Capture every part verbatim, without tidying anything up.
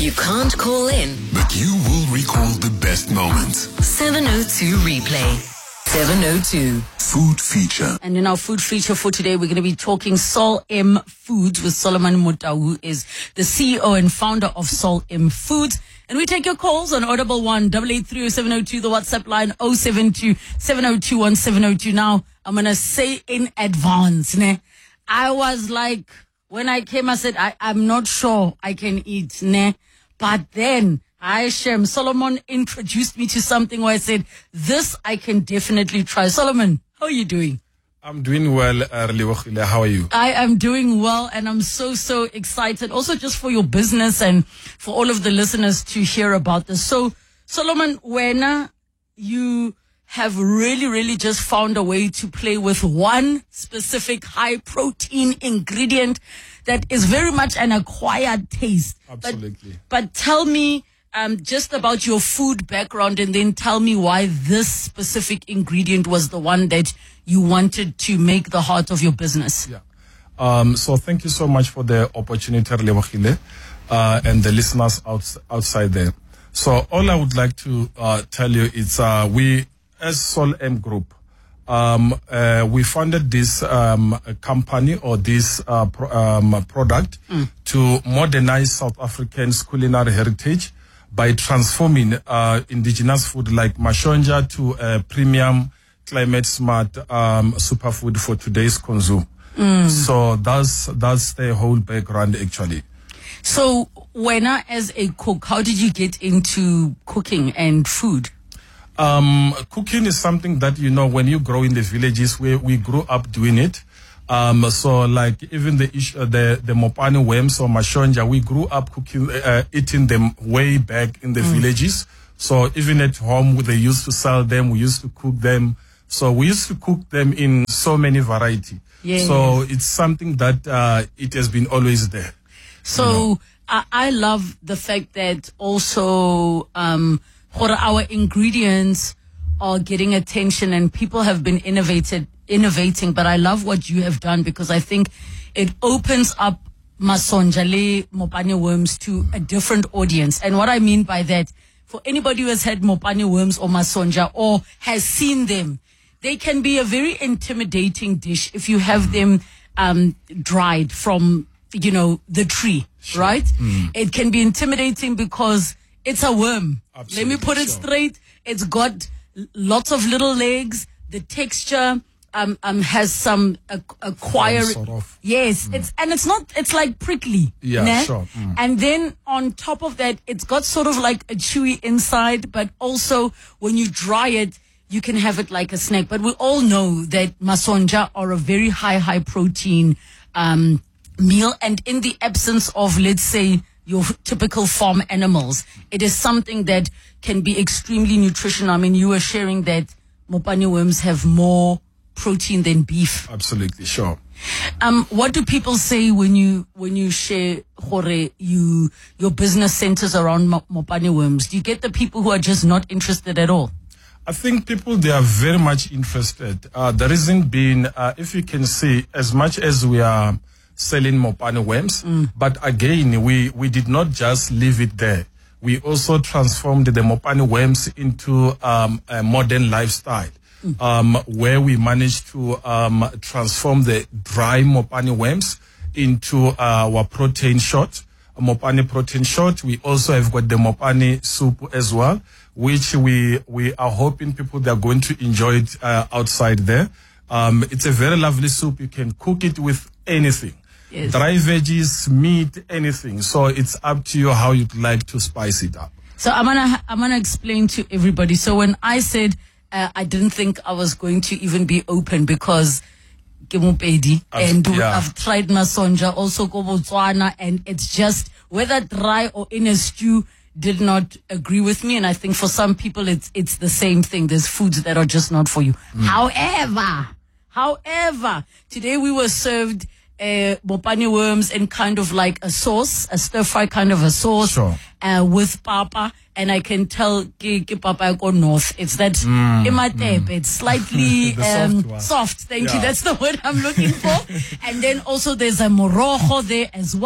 You can't call in, but you will recall the best moments. seven oh two Replay. seven oh two. Food feature. And in our food feature for today, we're going to be talking Sol M Foods with Solomon Motau, who is the C E O and founder of Sol M Foods. And we take your calls on Audible one, eight eight three oh seven oh two, the WhatsApp line oh seven two, seven oh two, one seven oh two. Now, I'm going to say in advance, ne? I was like, when I came, I said, I, I'm not sure I can eat, ne? But then, I Shem, Solomon introduced me to something where I said, this I can definitely try. Solomon, how are you doing? I'm doing well, uh, Liwachile. How are you? I am doing well, and I'm so, so excited. Also, just for your business and for all of the listeners to hear about this. So, Solomon, when you have really, really just found a way to play with one specific high-protein ingredient that is very much an acquired taste. Absolutely. But, but tell me um, just about your food background, and then tell me why this specific ingredient was the one that you wanted to make the heart of your business. Yeah. Um, so thank you so much for the opportunity, Liwachile, uh, and the listeners out, outside there. So all I would like to uh, tell you is uh, we, as Sol M Group, um, uh, we funded this um, company or this uh, pro, um, product mm. to modernize South African's culinary heritage by transforming uh, indigenous food like mashonja to a premium, climate smart um, superfood for today's consume. Mm. So that's that's the whole background actually. So when I, as a cook, how did you get into cooking and food? Um, cooking is something that, you know, when you grow in the villages, we, we grew up doing it. Um, so like even the ish, uh, the, the mopane worms or mashonja, we grew up cooking, uh, eating them way back in the mm. villages. So even at home, they used to sell them. We used to cook them. So we used to cook them in so many variety. Yes. So it's something that, uh, it has been always there. So you know? I, I love the fact that also, um, our ingredients are getting attention and people have been innovated, innovating, but I love what you have done because I think it opens up masonjale mopane worms to a different audience. And what I mean by that, for anybody who has had mopane worms or masonja or has seen them, they can be a very intimidating dish if you have them um, dried from, you know, the tree, sure. right? Mm. It can be intimidating because it's a worm. Absolutely, Let me put it sure. straight. It's got lots of little legs. The texture um, um has some uh, acquired. Sort of. Yes, mm. it's and it's not. It's like prickly. Yeah, né? sure. Mm. And then on top of that, it's got sort of like a chewy inside, but also when you dry it, you can have it like a snack. But we all know that masonja are a very high, high protein um meal, and in the absence of, let's say, your typical farm animals, it is something that can be extremely nutritional. I mean, you were sharing that mopane worms have more protein than beef. Absolutely, sure. Um, what do people say when you when you share hore you your business centers around mopane worms? Do you get the people who are just not interested at all? I think people, they are very much interested. Uh, the reason being, uh, if you can see, as much as we are selling mopane worms, mm. but again, we, we did not just leave it there. We also transformed the mopane worms into um, a modern lifestyle, mm. um, where we managed to um, transform the dry mopane worms into uh, our protein shot, a mopane protein shot. We also have got the mopane soup as well, which we we are hoping people, they are going to enjoy it uh, outside there. Um, it's a very lovely soup. You can cook it with anything. Yes. Dry veggies, meat, anything. So it's up to you how you'd like to spice it up. So I'm gonna I'm gonna explain to everybody. So when I said uh, I didn't think I was going to even be open because Kemupedi and yeah. I've tried masonja, also go Botswana, and it's just whether dry or in a stew did not agree with me. And I think for some people it's it's the same thing. There's foods that are just not for you. Mm. However, however, today we were served Uh, mopane worms in kind of like a sauce, a stir fry kind of a sauce, sure. uh, with papa, and I can tell ki, ki papa go north. It's that mm, imatep. Mm. It's slightly um, soft, soft. Thank yeah. you. That's the word I'm looking for. And then also there's a morojo there as well.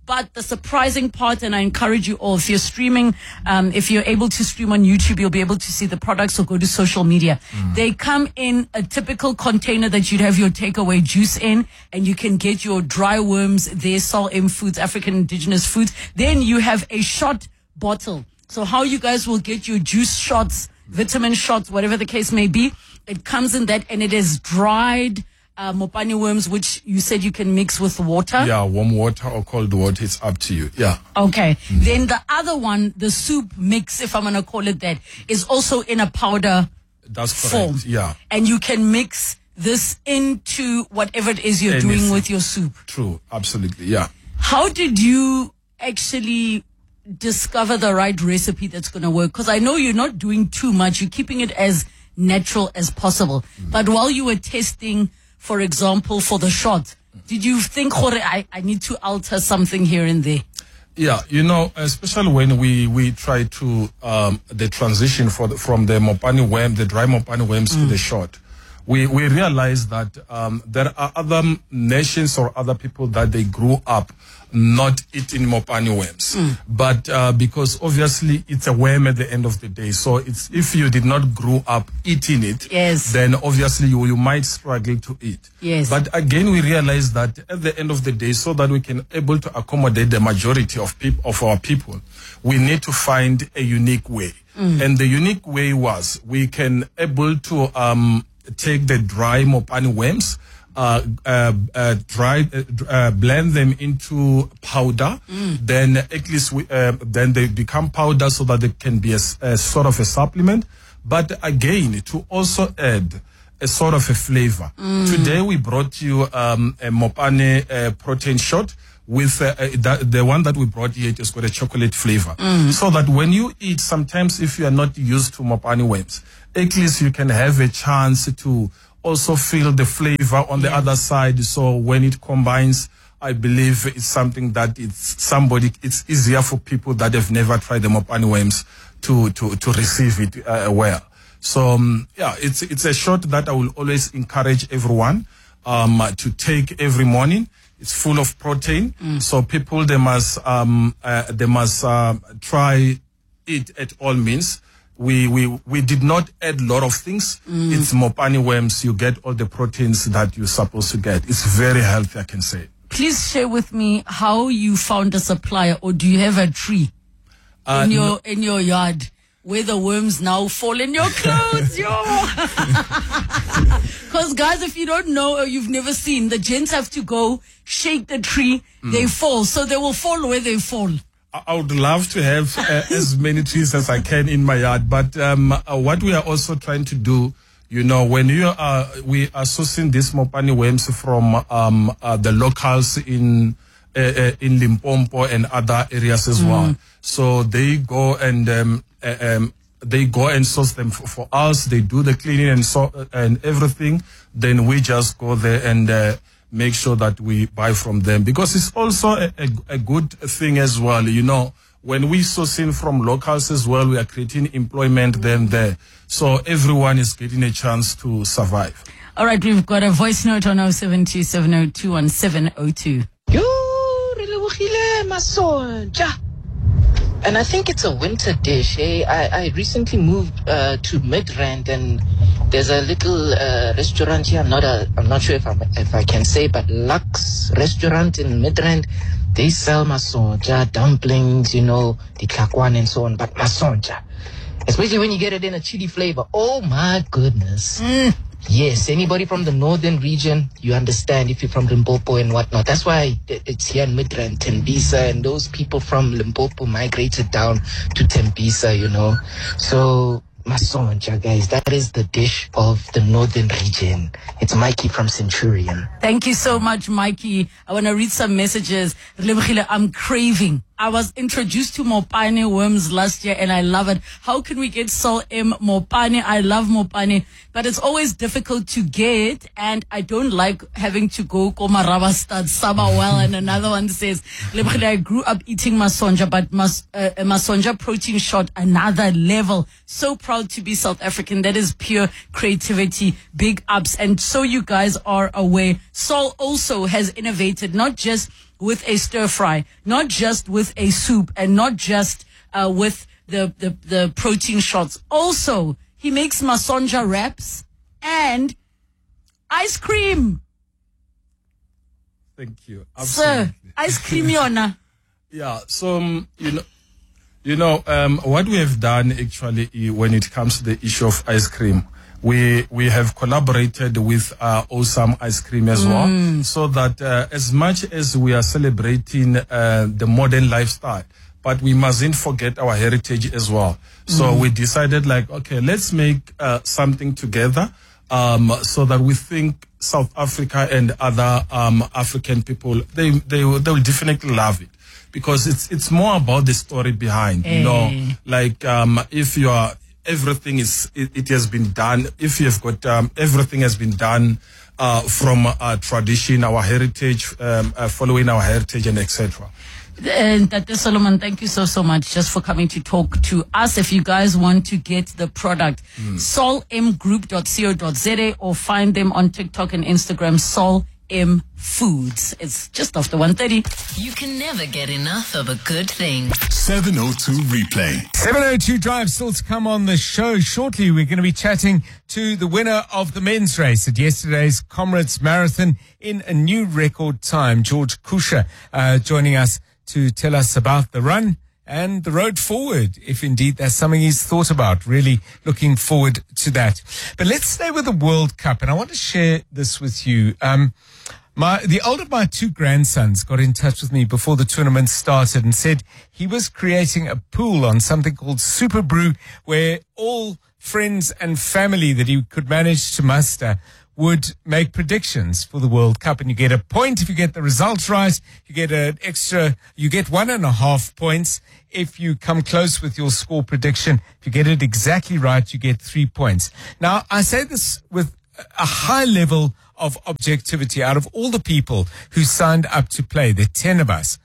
But the surprising part, and I encourage you all, if you're streaming, um, if you're able to stream on YouTube, you'll be able to see the products or go to social media. Mm. They come in a typical container that you'd have your takeaway juice in, and you can get your dry worms there, Sol M Foods, African Indigenous Foods. Then you have a shot bottle. So how you guys will get your juice shots, vitamin shots, whatever the case may be, it comes in that, and it is dried Uh, mopane worms, which you said you can mix with water. Yeah, warm water or cold water, it's up to you. Yeah. Okay. Mm-hmm. Then the other one, the soup mix, if I'm going to call it that, is also in a powder That's form. correct, yeah. And you can mix this into whatever it is you're Anything. doing with your soup. True, absolutely, yeah. How did you actually discover the right recipe that's going to work? Because I know you're not doing too much. You're keeping it as natural as possible. Mm-hmm. But while you were testing, for example, for the shot, did you think, I, I need to alter something here and there? Yeah, you know, especially when we, we try to, um, the transition for the, from the mopane worm, the dry mopane worms mm. to the shot, we, we realize that um, there are other nations or other people that they grew up not eating mopane worms. Mm. But uh, because obviously it's a worm at the end of the day. So it's if you did not grow up eating it, yes. then obviously you, you might struggle to eat. Yes. But again, we realize that at the end of the day, so that we can able to accommodate the majority of people, of our people, we need to find a unique way. Mm. And the unique way was we can able to um, take the dry mopane worms, Uh, uh, uh, dry, uh, uh, blend them into powder. Mm. Then at least we, uh, then they become powder so that they can be a, a sort of a supplement. But again, to also add a sort of a flavor. Mm. Today we brought you um, a mopane uh, protein shot with uh, uh, the, the one that we brought here. It's got a chocolate flavor. Mm. So that when you eat, sometimes if you are not used to mopane worms, at least you can have a chance to also feel the flavor on the yes. other side. So when it combines, I believe it's something that it's somebody, it's easier for people that have never tried the mopane worms to, to, to receive it uh, well. So, um, yeah, it's, it's a shot that I will always encourage everyone, um, to take every morning. It's full of protein. Mm. So people, they must, um, uh, they must, uh, try it at all means. We, we, we did not add a lot of things. Mm. It's mopane worms. You get all the proteins that you're supposed to get. It's very healthy, I can say. Please share with me how you found a supplier, or do you have a tree uh, in your, no. in your yard where the worms now fall in your clothes, yo? Because guys, if you don't know or you've never seen, the gents have to go shake the tree. Mm. They fall. So they will fall where they fall. I would love to have uh, as many trees as I can in my yard, but um, uh, what we are also trying to do, you know, when you are, we are sourcing these mopane worms from um, uh, the locals in uh, uh, in Limpopo and other areas as mm. well. So they go and um, uh, um, they go and source them for, for us. They do the cleaning and so uh, and everything. Then we just go there and Uh, make sure that we buy from them, because it's also a, a, a good thing as well. You know, when we source in from locals as well, we are creating employment then there. So everyone is getting a chance to survive. All right, we've got a voice note on oh seven two, seven oh two, one seven oh two. Yo, relebogile masonja. And I think it's a winter dish. Eh? I, I recently moved uh, to Midrand, and there's a little uh, restaurant here. I'm not a, I'm not sure if I if I can say, but Lux Restaurant in Midrand. They sell masonja, dumplings, you know, the tlakwan and so on. But masonja, especially when you get it in a chili flavor. Oh my goodness. Mm. Yes, anybody from the northern region, you understand if you're from Limpopo and whatnot. That's why it's here in Midrand, Tembisa, and those people from Limpopo migrated down to Tembisa, you know. So, masonja, guys, that is the dish of the northern region. It's Mikey from Centurion. Thank you so much, Mikey. I want to read some messages. I'm craving. I was introduced to mopane worms last year and I love it. How can we get Sol M mopane? I love mopane, but it's always difficult to get, and I don't like having to go Komaraba Stad Sabawell. And another one says, I grew up eating masonja, but mas, uh, a masonja protein shot, another level. So proud to be South African. That is pure creativity. Big ups. And so you guys are aware, Sol also has innovated not just with a stir fry, not just with a soup, and not just uh, with the, the, the protein shots. Also, he makes masonja wraps and ice cream. Thank you. Absolutely. Sir, ice cream, Yona. Yeah, so, um, you know, you know, um, what we have done actually uh, when it comes to the issue of ice cream, we we have collaborated with uh, Awesome Ice Cream as mm. well, so that uh, as much as we are celebrating uh, the modern lifestyle, but we mustn't forget our heritage as well. So mm. we decided like, okay, let's make uh, something together um, so that we think South Africa and other um, African people, they, they, will- they will definitely love it. Because it's it's more about the story behind, you know, like um, if you are, everything is, it, it has been done, if you have got, um, everything has been done uh, from our tradition, our heritage, um, uh, following our heritage and et cetera. And Tate Solomon, thank you so, so much just for coming to talk to us. If you guys want to get the product, mm. sol m group dot co dot za or find them on TikTok and Instagram, Sol M Foods. It's just after one thirty. You can never get enough of a good thing. seven oh two Replay. seven oh two Drive still to come on the show. Shortly, we're going to be chatting to the winner of the men's race at yesterday's Comrades Marathon in a new record time, George Kusha, uh, joining us to tell us about the run and the road forward, if indeed that's something he's thought about. Really looking forward to that. But let's stay with the World Cup, and I want to share this with you. Um, My, the older of my two grandsons got in touch with me before the tournament started and said he was creating a pool on something called Super Brew, where all friends and family that he could manage to muster would make predictions for the World Cup. And you get a point if you get the results right. You get an extra, you get one and a half points if you come close with your score prediction. If you get it exactly right, you get three points. Now, I say this with a high level of objectivity. Out of all the people who signed up to play, there are ten of us,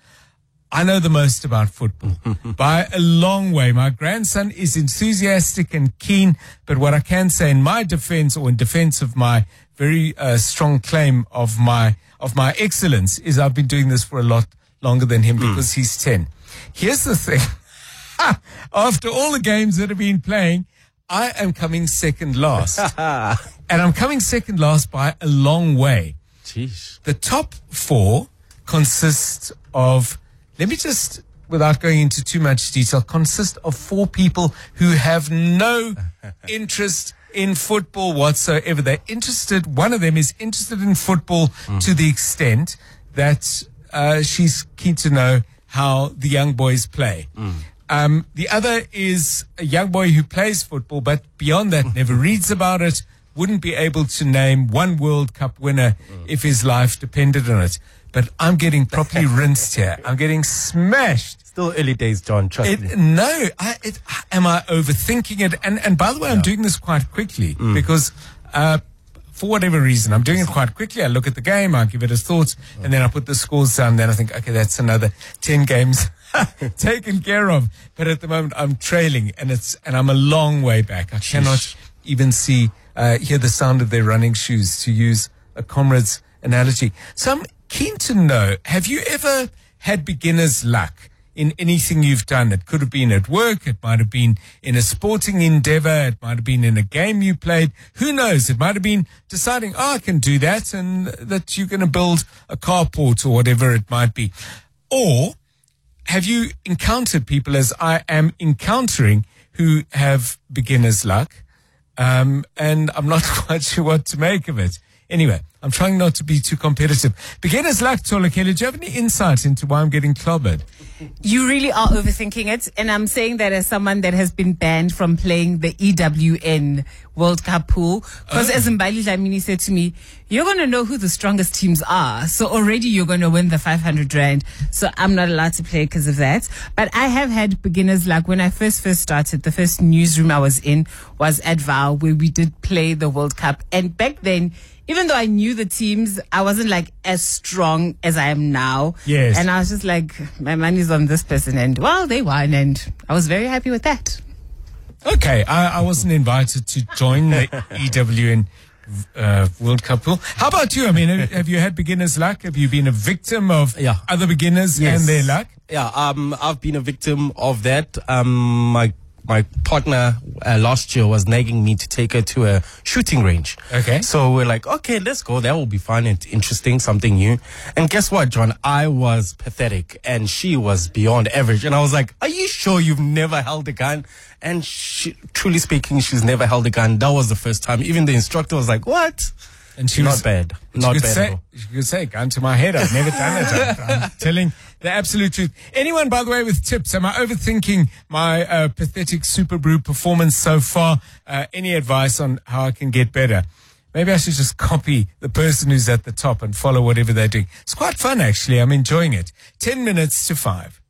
I know the most about football by a long way. My grandson is enthusiastic and keen, but what I can say in my defense, or in defense of my very uh, strong claim of my of my excellence, is I've been doing this for a lot longer than him because he's ten. Here's the thing. After all the games that have been playing, I am coming second last. And I'm coming second last by a long way. Jeez. The top four consist of, let me just, without going into too much detail, consist of four people who have no interest in football whatsoever. They're interested, one of them is interested in football mm. to the extent that uh, she's keen to know how the young boys play. Mm. Um, the other is a young boy who plays football, but beyond that, never reads about it, wouldn't be able to name one World Cup winner mm. if his life depended on it. But I'm getting properly rinsed here. I'm getting smashed. Still early days, John. Trust It, me. no, I, it, am I overthinking it? And, and by the way, I'm Yeah. doing this quite quickly Mm. because, uh, for whatever reason, I'm doing it quite quickly. I look at the game, I give it a thought, and then I put the scores down. Then I think, okay, that's another ten games taken care of. But at the moment, I'm trailing, and it's and I'm a long way back. I cannot even see, uh, hear the sound of their running shoes, to use a comrade's analogy. So I'm keen to know: have you ever had beginner's luck in anything you've done? It could have been at work, it might have been in a sporting endeavor, it might have been in a game you played. Who knows? It might have been deciding, oh, I can do that, and that you're going to build a carport or whatever it might be. Or have you encountered people, as I am encountering, who have beginner's luck, um, and I'm not quite sure what to make of it? Anyway, I'm trying not to be too competitive. Beginner's luck, Tolakela. Do you have any insight into why I'm getting clobbered? You really are overthinking it. And I'm saying that as someone that has been banned from playing the E W N World Cup pool. Because Oh. as Mbali Dlamini said to me, you're going to know who the strongest teams are. So already you're going to win the five hundred rand. So I'm not allowed to play because of that. But I have had beginner's luck. When I first first started, the first newsroom I was in was at Val, where we did play the World Cup. And back then, even though I knew the teams, I wasn't like as strong as I am now. Yes. And I was just like, my money's on this person. And well, they won. And I was very happy with that. Okay, I, I wasn't invited to join the E W N uh, World Cup pool. How about you? I mean, have, have you had beginner's luck? Have you been a victim of Yeah. other beginners Yes. and their luck? Yeah, um, I've been a victim of that. Um, my my partner uh, last year was nagging me to take her to a shooting range. Okay. So we're like, okay, let's go. That will be fun and interesting, something new. And guess what, John? I was pathetic and she was beyond average. And I was like, are you sure you've never held a gun? And she, truly speaking, she's never held a gun. That was the first time. Even the instructor was like, what? And she Not was bad. she Not could bad say, at all. She could say, gun to my head. I've never done it. I'm, I'm telling the absolute truth. Anyone, by the way, with tips? Am I overthinking my uh, pathetic Super Brew performance so far? Uh, any advice on how I can get better? Maybe I should just copy the person who's at the top and follow whatever they're doing. It's quite fun, actually. I'm enjoying it. Ten minutes to five.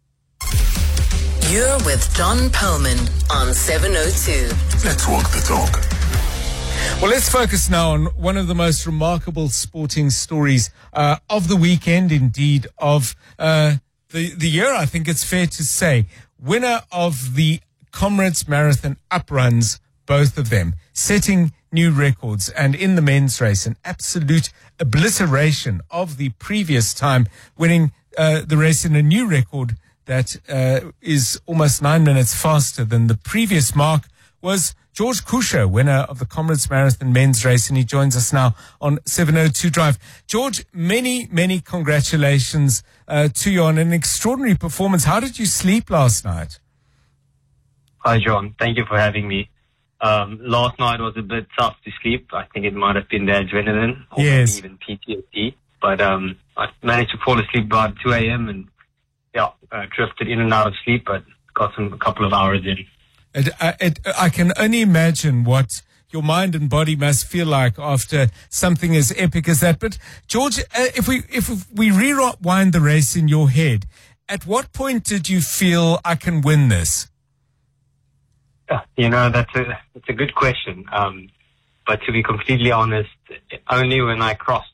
You're with John Perlman on seven oh two. Let's walk the talk. Well, let's focus now on one of the most remarkable sporting stories uh, of the weekend, indeed, of uh, the, the year, I think it's fair to say. Winner of the Comrades Marathon Upruns, both of them, setting new records. And in the men's race, an absolute obliteration of the previous time, winning uh, the race in a new record that uh, is almost nine minutes faster than the previous mark, was George Kusha, winner of the Comrades Marathon men's race, and he joins us now on seven oh two Drive. George, many, many congratulations uh, to you on an extraordinary performance. How did you sleep last night? Hi, John. Thank you for having me. Um, last night was a bit tough to sleep. I think it might have been the adrenaline or Yes. even P T S D. But um, I managed to fall asleep about two a.m. and yeah, uh, drifted in and out of sleep, but got some a couple of hours in. It, uh, it, I can only imagine what your mind and body must feel like after something as epic as that. But George, uh, if we if we rewind the race in your head, at what point did you feel I can win this? Yeah, you know, that's a that's a good question. Um, but to be completely honest, only when I crossed